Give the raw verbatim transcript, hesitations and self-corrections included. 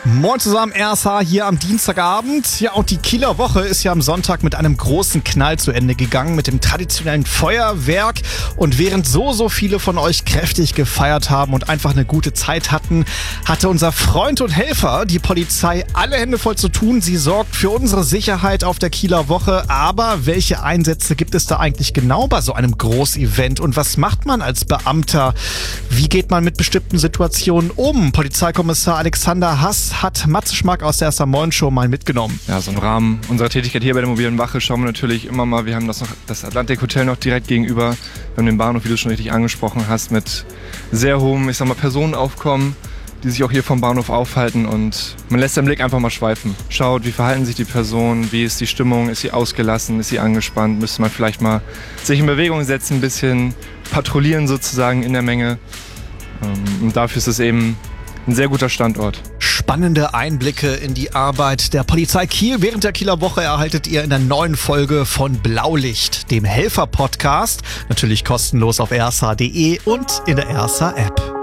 Moin zusammen, R S H hier am Dienstagabend. Ja, und die Kieler Woche ist ja am Sonntag mit einem großen Knall zu Ende gegangen, mit dem traditionellen Feuerwerk. Und während so, so viele von euch kräftig gefeiert haben und einfach eine gute Zeit hatten, hatte unser Freund und Helfer, die Polizei, alle Hände voll zu tun. Sie sorgt für unsere Sicherheit auf der Kieler Woche. Aber welche Einsätze gibt es da eigentlich genau bei so einem Großevent? Und was macht man als Beamter? Wie geht man mit bestimmten Situationen um? Polizeikommissar Alexander Hass hat Matze Schmack aus der Erster Moin Show mal mitgenommen. Ja, so im Rahmen unserer Tätigkeit hier bei der mobilen Wache schauen wir natürlich immer mal, wir haben das, noch, das Atlantik Hotel noch direkt gegenüber. Wir haben den Bahnhof, wie du schon richtig angesprochen hast, mit sehr hohem, ich sag mal, Personenaufkommen, die sich auch hier vom Bahnhof aufhalten, und man lässt den Blick einfach mal schweifen. Schaut, wie verhalten sich die Personen, wie ist die Stimmung, ist sie ausgelassen, ist sie angespannt, müsste man vielleicht mal sich in Bewegung setzen, ein bisschen patrouillieren sozusagen in der Menge. Und dafür ist es eben ein sehr guter Standort. Spannende Einblicke in die Arbeit der Polizei Kiel während der Kieler Woche erhaltet ihr in der neuen Folge von Blaulicht, dem Helfer-Podcast. Natürlich kostenlos auf r s h punkt d e und in der R S H App.